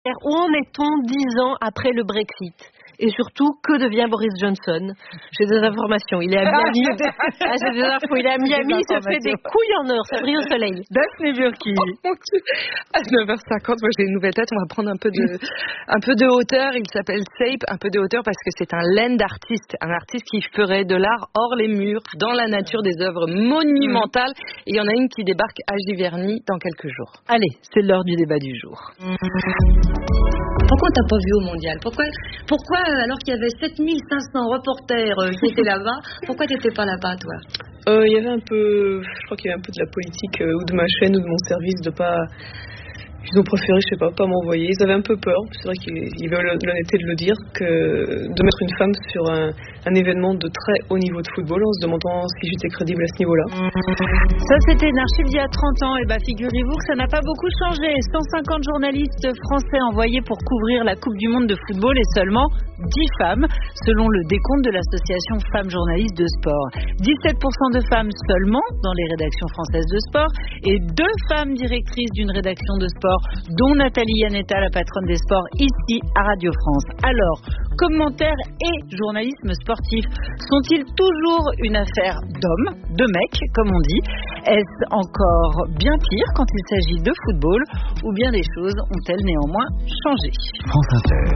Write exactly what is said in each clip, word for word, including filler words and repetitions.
Où en est-on dix ans après le Brexit ? Et surtout, que devient Boris Johnson ? J'ai des informations. Il est à Miami. Ah, j'ai des infos. Il est à Miami, il se fait des couilles en or. Ça brille au soleil. Daphné Burki. Oh mon Dieu. À neuf heures cinquante, moi j'ai une nouvelle tête. On va prendre un peu de, un peu de hauteur. Il s'appelle Sape. Un peu de hauteur parce que c'est un land artiste. Un artiste qui ferait de l'art hors les murs, dans la nature, des œuvres monumentales. Et il y en a une qui débarque à Giverny dans quelques jours. Allez, c'est l'heure du débat du jour. Pourquoi t'as pas vu au mondial ? Pourquoi, pourquoi alors qu'il y avait sept mille cinq cents reporters euh, qui étaient là-bas, pourquoi t'étais pas là-bas, toi ? Euh, il y avait un peu, je crois qu'il y avait un peu de la politique euh, ou de ma chaîne ou de mon service de pas. Ils ont préféré, je sais pas, pas m'envoyer. Ils avaient un peu peur, c'est vrai qu'ils avaient l'honnêteté de le dire, que de mettre une femme sur un, un événement de très haut niveau de football en se demandant si j'étais crédible à ce niveau-là. Ça, c'était une archive d'il y a trente ans. Et bah, figurez-vous que ça n'a pas beaucoup changé. cent cinquante journalistes français envoyés pour couvrir la Coupe du Monde de football et seulement dix femmes, selon le décompte de l'association Femmes Journalistes de Sport. dix-sept pour cent de femmes seulement dans les rédactions françaises de sport et deux femmes directrices d'une rédaction de sport, dont Nathalie Yanetta, la patronne des sports, ici à Radio France. Alors, commentaires et journalisme sportif sont-ils toujours une affaire d'hommes, de mecs, comme on dit ? Est-ce encore bien pire quand il s'agit de football, ou bien les choses ont-elles néanmoins changé ? France Inter.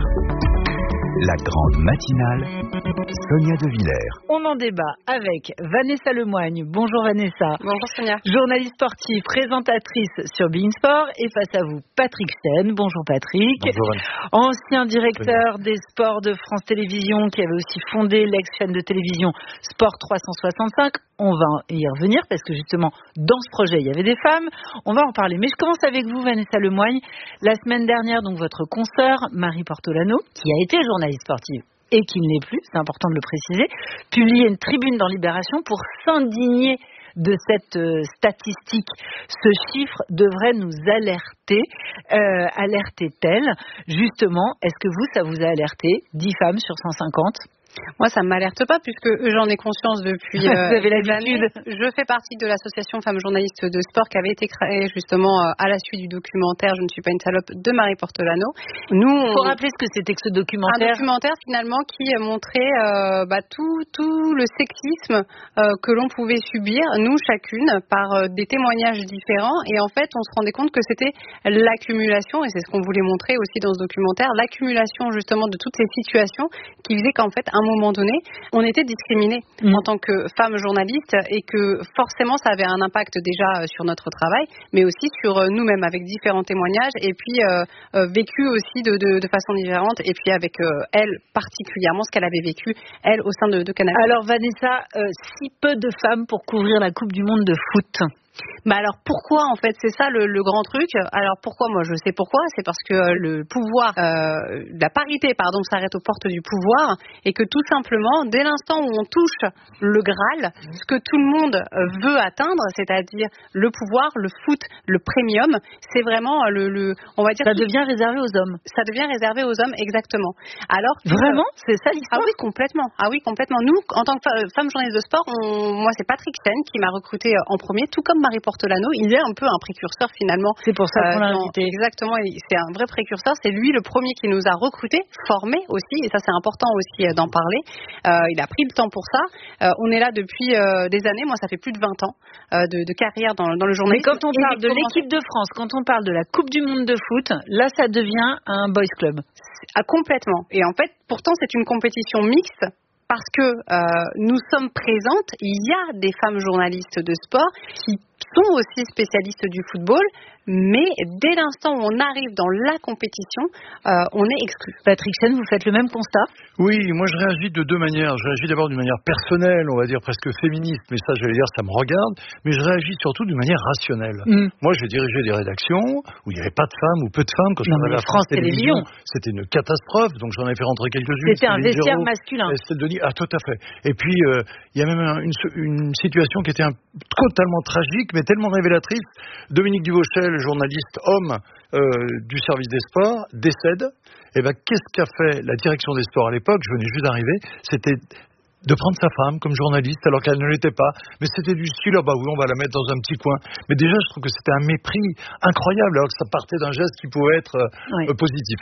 La grande matinale, Sonia De Villers. On en débat avec Vanessa Lemoigne. Bonjour Vanessa. Bonjour Sonia. Journaliste sportive, présentatrice sur Bein Sport. Et face à vous, Patrick Sen. Bonjour Patrick. Bonjour Vanessa. Ancien directeur des sports de France Télévisions, qui avait aussi fondé l'ex-chaîne de télévision Sport trois cent soixante-cinq. On va y revenir parce que justement, dans ce projet, il y avait des femmes. On va en parler. Mais je commence avec vous, Vanessa Lemoigne. La semaine dernière, donc votre consoeur, Marie Portolano, qui a été journaliste sportive et qui ne l'est plus, c'est important de le préciser, publiait une tribune dans Libération pour s'indigner de cette euh, statistique. Ce chiffre devrait nous alerter. Euh, alertait-elle justement? Est-ce que vous, ça vous a alerté? dix femmes sur cent cinquante? Moi, ça ne m'alerte pas puisque j'en ai conscience depuis euh, Vous avez des années. Je fais partie de l'association Femmes Journalistes de Sport qui avait été créée justement euh, à la suite du documentaire Je ne suis pas une salope de Marie Portolano. Nous, on... faut rappeler ce que c'était que ce documentaire. Un documentaire finalement qui montrait euh, bah, tout, tout le sexisme euh, que l'on pouvait subir, nous chacune, par euh, des témoignages différents. Et en fait, on se rendait compte que c'était l'accumulation, et c'est ce qu'on voulait montrer aussi dans ce documentaire, l'accumulation justement de toutes ces situations qui faisaient qu'en fait, à un moment donné, on était discriminés mmh. en tant que femme journaliste et que forcément ça avait un impact déjà sur notre travail, mais aussi sur nous-mêmes avec différents témoignages et puis euh, euh, vécu aussi de, de, de façon différente et puis avec euh, elle particulièrement ce qu'elle avait vécu, elle au sein de, de Canal+. Alors Vanessa, euh, si peu de femmes pour couvrir la Coupe du Monde de foot. Bah alors pourquoi en fait c'est ça le, le grand truc. Alors pourquoi moi je sais pourquoi, c'est parce que le pouvoir, euh, la parité pardon s'arrête aux portes du pouvoir et que tout simplement dès l'instant où on touche le Graal, ce que tout le monde veut atteindre, c'est-à-dire le pouvoir, le foot, le premium, c'est vraiment le, le on va dire ça devient réservé aux hommes. Ça devient réservé aux hommes exactement. Alors vraiment euh, c'est ça l'histoire. Ah oui complètement. Ah oui complètement. Nous en tant que femme journaliste de sport, on, moi c'est Patrick Sen qui m'a recruté en premier, tout comme Marie Portolano, il est un peu un précurseur finalement. C'est pour ça qu'on l'a euh, invité. Exactement, c'est un vrai précurseur. C'est lui le premier qui nous a recrutés, formés aussi, et ça c'est important aussi d'en parler. Euh, il a pris le temps pour ça. Euh, on est là depuis euh, des années. Moi, ça fait plus de vingt ans euh, de, de carrière dans, dans le journalisme. Mais quand on parle de l'équipe de France, quand on parle de la Coupe du Monde de foot, là, ça devient un boys club. Ah, complètement. Et en fait, pourtant, c'est une compétition mixte. Parce que euh, nous sommes présentes, il y a des femmes journalistes de sport qui sont aussi spécialistes du football, mais dès l'instant où on arrive dans la compétition, euh, on est exclu. Patrick Sen, vous faites le même constat? Oui, moi je réagis de deux manières. Je réagis d'abord d'une manière personnelle, on va dire presque féministe, mais ça j'allais dire ça me regarde, mais je réagis surtout d'une manière rationnelle. Mm. Moi j'ai dirigé des rédactions où il n'y avait pas de femmes ou peu de femmes quand je non, travaillais à France Télévisions. C'était une catastrophe, donc j'en ai fait rentrer quelques-unes. C'était un vestiaire masculin. Denis, ah tout à fait. Et puis euh, il y a même un, une, une situation qui était un, totalement tragique, mais tellement révélatrice. Dominique Duvauchel, journaliste homme euh, du service des sports, décède. Et ben qu'est-ce qu'a fait la direction des sports à l'époque? Je venais juste d'arriver. C'était de prendre sa femme comme journaliste alors qu'elle ne l'était pas. Mais c'était du style, ah bah oui, on va la mettre dans un petit coin. Mais déjà, je trouve que c'était un mépris incroyable alors que ça partait d'un geste qui pouvait être euh, oui. euh, positif.